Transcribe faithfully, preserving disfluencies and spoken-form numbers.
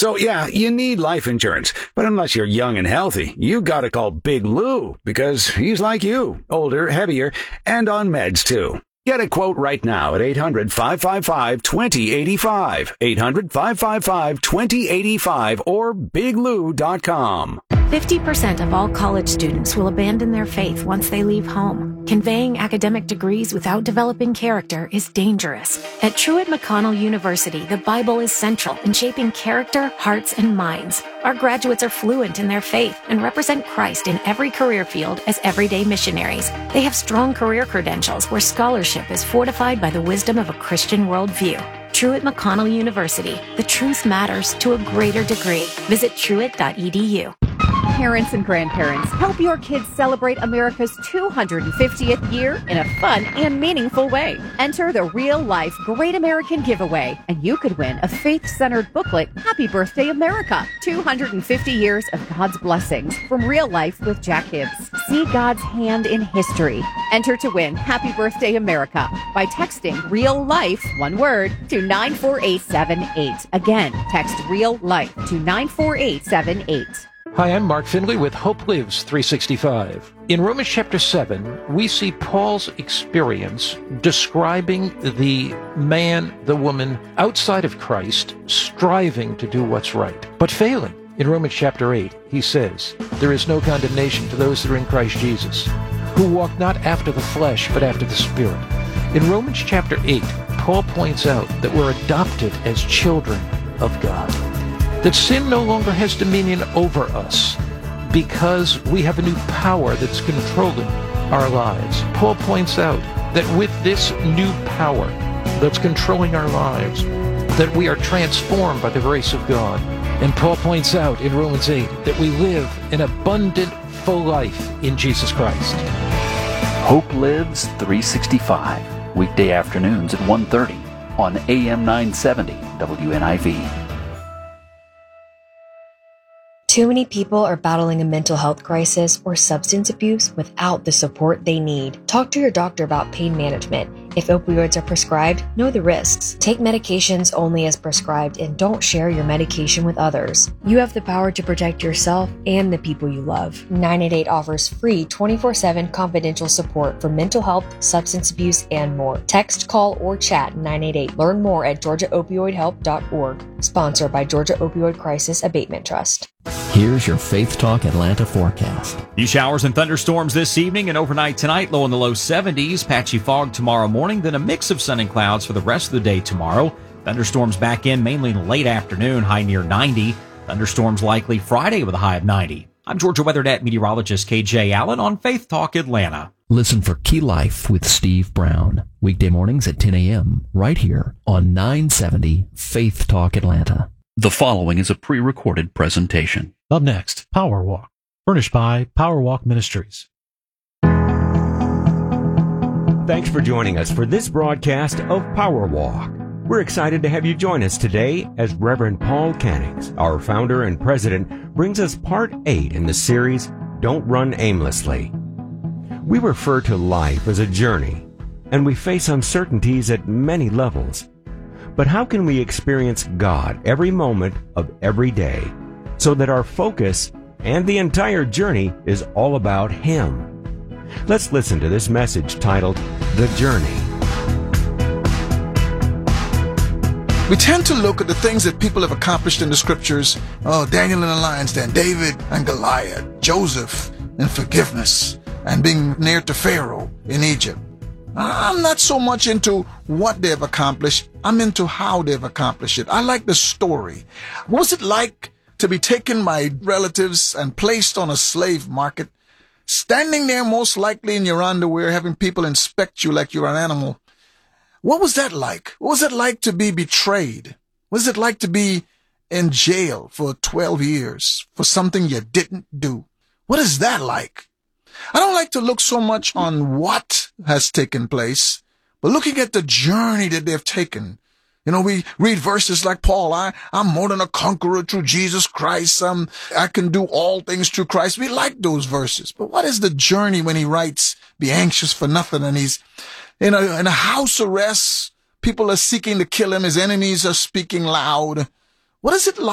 So yeah, you need life insurance. But unless you're young and healthy, you gotta call Big Lou, because he's like you, older, heavier, and on meds too. Get a quote right now at eight hundred, five five five, two zero eight five, eight hundred, five five five, two zero eight five, or big lou dot com. fifty percent of all college students will abandon their faith once they leave home. Conveying academic degrees without developing character is dangerous. At Truett McConnell University, the Bible is central in shaping character, hearts, and minds. Our graduates are fluent in their faith and represent Christ in every career field as everyday missionaries. They have strong career credentials where scholarship is fortified by the wisdom of a Christian worldview. Truett McConnell University. The truth matters to a greater degree. Visit truett dot e d u. Parents and grandparents, help your kids celebrate America's two hundred fiftieth year in a fun and meaningful way. Enter the Real Life Great American Giveaway, and you could win a faith-centered booklet, Happy Birthday America, two hundred fifty years of God's blessings from Real Life with Jack Hibbs. See God's hand in history. Enter to win Happy Birthday America by texting Real Life, one word, to nine four eight seven eight. Again, text Real Life to nine four eight seven eight. Hi, I'm Mark Findlay with Hope Lives three sixty-five. In Romans chapter seven, we see Paul's experience describing the man, the woman outside of Christ, striving to do what's right, but failing. In Romans chapter eight, he says, there is no condemnation to those that are in Christ Jesus, who walk not after the flesh, but after the Spirit. In Romans chapter eight, Paul points out that we're adopted as children of God, that sin no longer has dominion over us because we have a new power that's controlling our lives. Paul points out that with this new power that's controlling our lives, that we are transformed by the grace of God. And Paul points out in Romans eight that we live an abundant, full life in Jesus Christ. Hope Lives three sixty-five, weekday afternoons at one thirty on A M nine seventy W N I V. Too many people are battling a mental health crisis or substance abuse without the support they need. Talk to your doctor about pain management. If opioids are prescribed, know the risks. Take medications only as prescribed and don't share your medication with others. You have the power to protect yourself and the people you love. nine eight eight offers free twenty-four seven confidential support for mental health, substance abuse, and more. Text, call, or chat nine eight eight. Learn more at georgia opioid help dot org. Sponsored by Georgia Opioid Crisis Abatement Trust. Here's your Faith Talk Atlanta forecast. Few showers and thunderstorms this evening and overnight tonight, low in the low seventies. Patchy fog tomorrow morning, then a mix of sun and clouds for the rest of the day tomorrow. Thunderstorms back in mainly in the late afternoon, high near ninety. Thunderstorms likely Friday with a high of ninety. I'm Georgia WeatherNet meteorologist K J Allen on Faith Talk Atlanta. Listen for Key Life with Steve Brown, weekday mornings at ten a.m. right here on nine seventy Faith Talk Atlanta. The following is a pre-recorded presentation. Up next, Power Walk, furnished by Power Walk Ministries. Thanks for joining us for this broadcast of Power Walk. We're excited to have you join us today as Reverend Paul Cannings, our founder and president, brings us part eight in the series, Don't Run Aimlessly. We refer to life as a journey, and we face uncertainties at many levels. But how can we experience God every moment of every day so that our focus and the entire journey is all about Him? Let's listen to this message titled, The Journey. We tend to look at the things that people have accomplished in the scriptures. Oh, Daniel in the lion's den, David and Goliath, Joseph in forgiveness, and being near to Pharaoh in Egypt. I'm not so much into what they've accomplished. I'm into how they've accomplished it. I like the story. What was it like to be taken by relatives and placed on a slave market, standing there most likely in your underwear, having people inspect you like you're an animal? What was that like? What was it like to be betrayed? What was it like to be in jail for twelve years for something you didn't do? What is that like? I don't like to look so much on what has taken place, but looking at the journey that they've taken. You know, we read verses like Paul, I, I'm more than a conqueror through Jesus Christ. Um, I can do all things through Christ. We like those verses. But what is the journey when he writes, be anxious for nothing, and he's in a, in a house arrest, people are seeking to kill him, his enemies are speaking loud. What is it like?